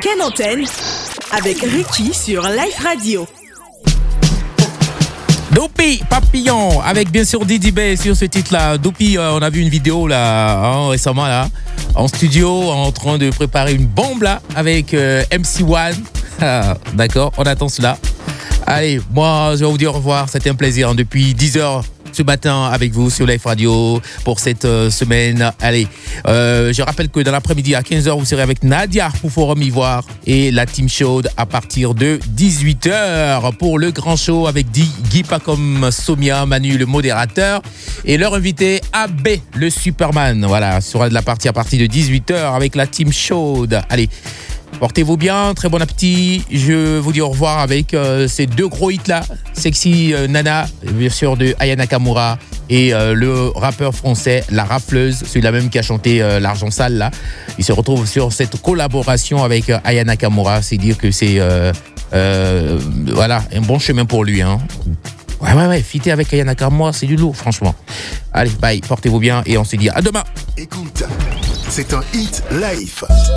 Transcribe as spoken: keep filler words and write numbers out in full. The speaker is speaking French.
Ken Antenne avec Ricky sur Life Radio. Dopey Papillon avec bien sûr Didi Bay sur ce titre-là. Dopey, euh, on a vu une vidéo là hein, récemment là en studio en train de préparer une bombe là avec euh, M C One. Ah, d'accord, on attend cela. Allez, moi je vais vous dire au revoir. C'était un plaisir hein, depuis dix heures ce matin avec vous sur Life Radio pour cette euh, semaine. Allez, euh, je rappelle que dans l'après-midi à quinze heures, vous serez avec Nadia pour Forum Ivoire et la Team Chaude à partir de dix-huit heures pour le grand show avec Guy Pacom Somia, Manu le modérateur et leur invité A B le Superman. Voilà, sera de la partie à partir de dix-huit heures avec la Team Chaude. Allez, portez-vous bien, très bon appétit. Je vous dis au revoir avec euh, ces deux gros hits là. Sexy euh, Nana, bien sûr de Aya Nakamura et euh, le rappeur français La Rafleuse, celui-là même qui a chanté euh, L'Argent Sale là. Il se retrouve sur cette collaboration avec euh, Aya Nakamura. C'est dire que c'est euh, euh, voilà, un bon chemin pour lui. Hein. Ouais, ouais, ouais, fitter avec Aya Nakamura, c'est du lourd, franchement. Allez, bye, portez-vous bien et on se dit à demain. Écoute, c'est un hit live.